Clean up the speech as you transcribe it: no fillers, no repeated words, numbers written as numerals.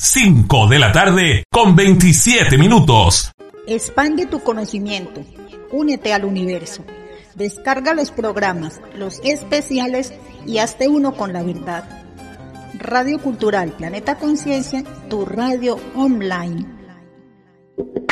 5 de la tarde con 27 minutos. Expande tu conocimiento. Únete al universo. Descarga los programas, los especiales y hazte uno con la verdad. Radio Cultural Planeta Conciencia, tu radio online.